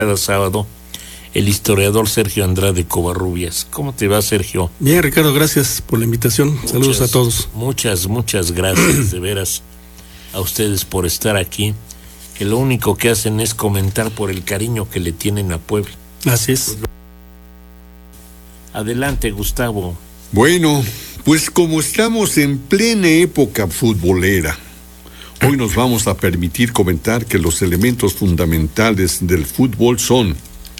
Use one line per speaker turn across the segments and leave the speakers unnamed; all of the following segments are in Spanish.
cada sábado, el historiador Sergio Andrade Covarrubias. ¿Cómo te va, Sergio?
Bien, Ricardo, gracias por la invitación. Saludos a todos.
Muchas gracias, de veras, a ustedes por estar aquí, que lo único que hacen es comentar por el cariño que le tienen a Puebla.
Así es.
Adelante, Gustavo.
Bueno, pues como estamos en plena época futbolera, hoy nos vamos a permitir comentar que los elementos fundamentales del fútbol son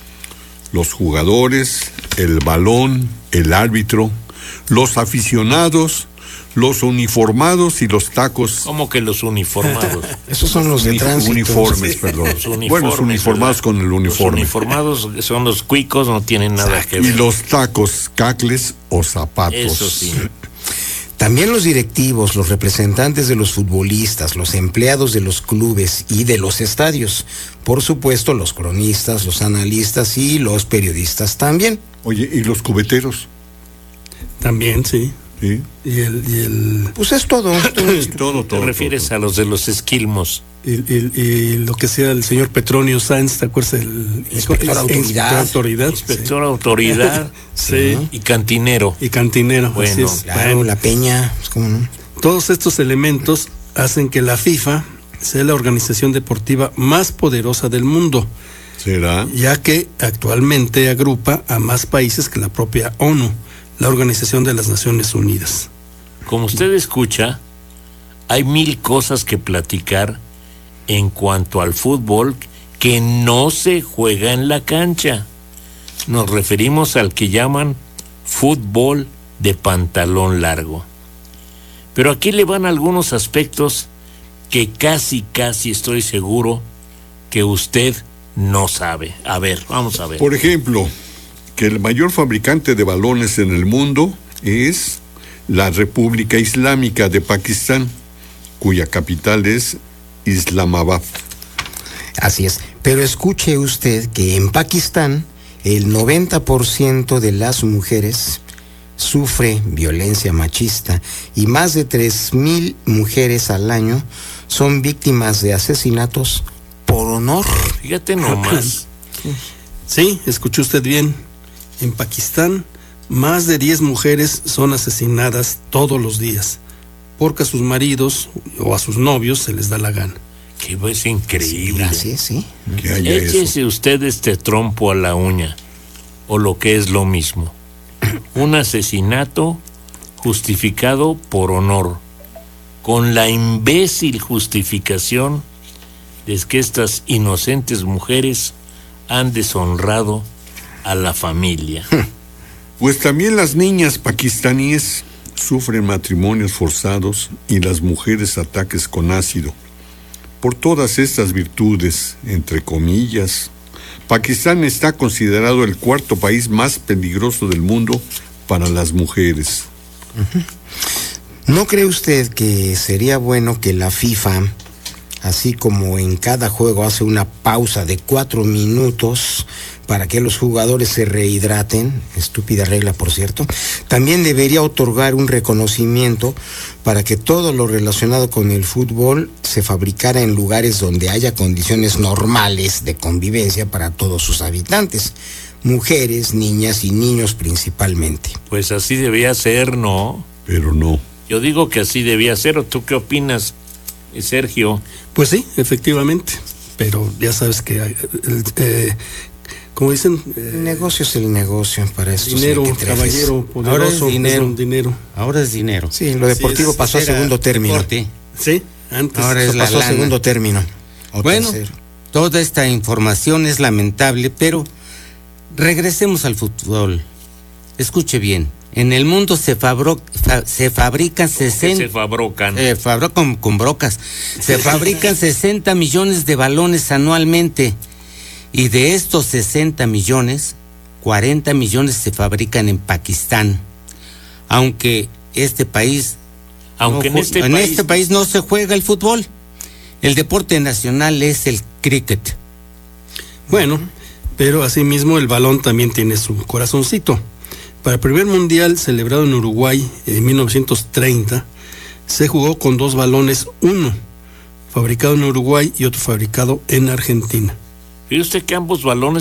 los jugadores, el balón, el árbitro, los aficionados, los uniformados y los tacos.
¿Cómo que los uniformados?
Esos son los de tránsito.
Uniformes, perdón.
Bueno,
los uniformados, ¿verdad? Con el uniforme.
Los uniformados son los cuicos, no tienen nada que ver.
Y los tacos, cacles o zapatos.
Eso sí.
También los directivos, los representantes de los futbolistas, los empleados de los clubes y de los estadios. Por supuesto, los cronistas, los analistas y los periodistas también.
Oye, ¿y los cubeteros?
También, sí.
¿Sí?
Y el
Pues es todo.
todo.
¿Te refieres a los de los esquilmos?
y lo que sea el señor Petronio Sáenz, ¿te acuerdas?
Inspector autoridad.
Inspector autoridad.
Sí.
Y cantinero.
Y cantinero.
Bueno,
así es.
Claro,
Bueno,
la peña, pues, ¿cómo no?
todos estos elementos hacen que la FIFA sea la organización deportiva más poderosa del mundo,
¿Será?
ya que actualmente agrupa a más países que la propia ONU, la Organización de las Naciones Unidas.
Como usted escucha, hay 1000 cosas que platicar en cuanto al fútbol que no se juega en la cancha. Nos referimos al que llaman fútbol de pantalón largo. Pero aquí le van algunos aspectos que casi estoy seguro que usted no sabe. A ver, vamos a ver.
Por ejemplo, que el mayor fabricante de balones en el mundo es la República Islámica de Pakistán, cuya capital es Islamabad.
Así es. Pero escuche usted que en Pakistán el 90% de las mujeres sufre violencia machista y más de 3,000 mujeres al año son víctimas de asesinatos por honor.
Fíjate nomás.
Sí, escuchó usted bien. En Pakistán, más de 10 mujeres son asesinadas todos los días, porque a sus maridos o a sus novios se les da la gana.
Que es increíble.
Así es, sí.
Que haya
Échese
eso.
usted este trompo a la uña, o lo que es lo mismo. Un asesinato justificado por honor, con la imbécil justificación de que estas inocentes mujeres han deshonrado a la familia.
Pues también las niñas pakistaníes sufren matrimonios forzados y las mujeres ataques con ácido. Por todas estas virtudes, entre comillas, Pakistán está considerado el 4º país más peligroso del mundo para las mujeres.
¿No cree usted que sería bueno que la FIFA, así como en cada juego hace una pausa de 4 minutos para que los jugadores se rehidraten, estúpida regla por cierto, también debería otorgar un reconocimiento para que todo lo relacionado con el fútbol se fabricara en lugares donde haya condiciones normales de convivencia para todos sus habitantes, mujeres, niñas y niños principalmente?
Pues así debía ser, ¿no?
Pero no.
Yo digo que así debía ser. ¿O tú qué opinas, Sergio?
Pues sí, efectivamente, pero ya sabes que como dicen,
El negocio es el negocio, para esto
dinero,
hay que trejes.
caballero, poderoso,
Ahora es dinero.
un dinero.
Ahora es dinero.
Sí, lo deportivo pasó a
Era
segundo término.
deporte.
Sí, antes.
Ahora
Eso
es la
pasó a
lana.
segundo término. O
Bueno,
tercero.
toda esta información es lamentable, pero regresemos al fútbol. Escuche bien. En el mundo se fabrican 60...
Se fabrican.
fabrican con brocas. Se fabrican 60 millones de balones anualmente. Y de estos 60 millones, 40 millones se fabrican en Pakistán. Aunque este país...
Aunque
no,
en este país
no se juega el fútbol. El deporte nacional es el cricket.
Bueno, pero asimismo el balón también tiene su corazoncito. Para el primer mundial celebrado en Uruguay en 1930, se jugó con 2 balones, uno fabricado en Uruguay y otro fabricado en Argentina.
Fíjese usted que ambos balones